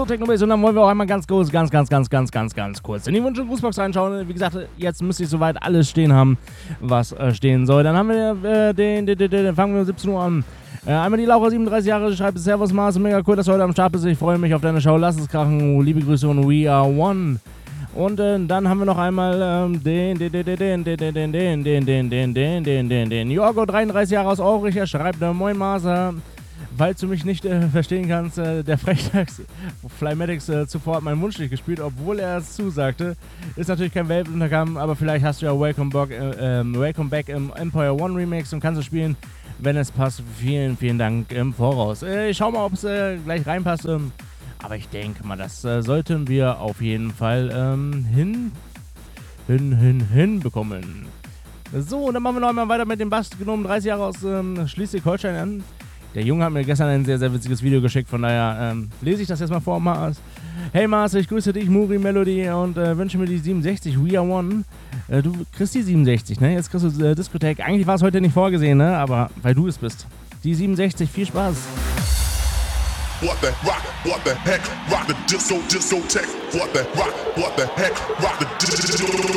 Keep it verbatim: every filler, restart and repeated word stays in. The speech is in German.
So, Technobase, und dann wollen wir auch einmal ganz kurz, ganz, ganz, ganz, ganz, ganz, ganz kurz in die Wunsch- und Grußbox reinschauen. Wie gesagt, jetzt müsste ich soweit alles stehen haben, was äh, stehen soll. Dann haben wir äh, den, den, den, den, fangen wir um siebzehn Uhr an. Äh, einmal die Laura, siebenunddreißig Jahre, schreibt Servus Mars, mega cool, dass du heute am Start bist. Ich freue mich auf deine Show, lass es krachen. Liebe Grüße und We Are One. Und äh, dann haben wir noch einmal ähm, den, den, den, den, den, den, den, den, den, den, den, den, den, den, den, Jorgo, dreiunddreißig Jahre aus Aurich, er schreibt, äh, moin Mars, äh, falls du mich nicht äh, verstehen kannst, äh, der Frechtags Flymatics äh, zuvor hat meinen Wunsch nicht gespielt, obwohl er es zusagte. Ist natürlich kein Weltuntergang, aber vielleicht hast du ja Welcome Back, äh, äh, Welcome Back im Empire One Remix und kannst es spielen, wenn es passt. Vielen, vielen Dank im Voraus. Äh, ich schau mal, ob es äh, gleich reinpasst. Ähm, aber ich denke mal, das äh, sollten wir auf jeden Fall ähm, hin, hin, hin, hinbekommen. So, und dann machen wir noch einmal weiter mit dem Bass genommen, dreißig Jahre aus ähm, Schleswig-Holstein an. Der Junge hat mir gestern ein sehr, sehr witziges Video geschickt, von daher ähm, lese ich das jetzt mal vor, Mars. Hey Mars, ich grüße dich, Muri Melody, und äh, wünsche mir die siebenundsechzig, We Are One. Äh, du kriegst die siebenundsechzig, ne? Jetzt kriegst du äh, Discotheque. Eigentlich war es heute nicht vorgesehen, ne? Aber weil du es bist. Die siebenundsechzig, viel Spaß. What the rock, what the heck, rock the disco, discotheque. What the rock, what the heck, rock the disco.